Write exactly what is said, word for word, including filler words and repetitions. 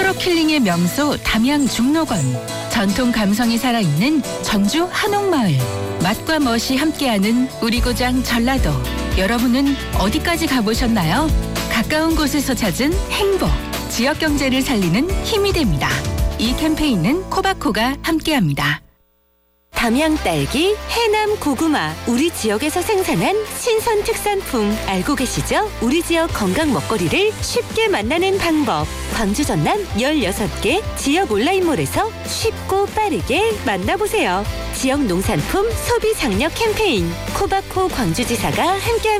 서로킬링의 명소 담양 중록원, 전통 감성이 살아있는 전주 한옥마을, 맛과 멋이 함께하는 우리 고장 전라도. 여러분은 어디까지 가보셨나요? 가까운 곳에서 찾은 행복, 지역 경제를 살리는 힘이 됩니다. 이 캠페인은 코바코가 함께합니다. 담양 딸기, 해남 고구마, 우리 지역에서 생산한 신선 특산품 알고 계시죠? 우리 지역 건강 먹거리를 쉽게 만나는 방법. 광주 전남 열여섯 개 지역 온라인몰에서 쉽고 빠르게 만나보세요. 지역 농산품 소비 장려 캠페인 코바코 광주지사가 함께합니다.